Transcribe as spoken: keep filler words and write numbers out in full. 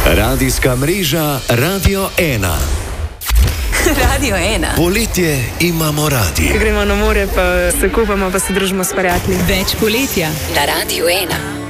Radijska mreža Radio ena. Radio ena. Poletje imamo radi. Gremo na more, pa se kupamo, pa se družimo s prijatelji. Več poletja na Radio ena.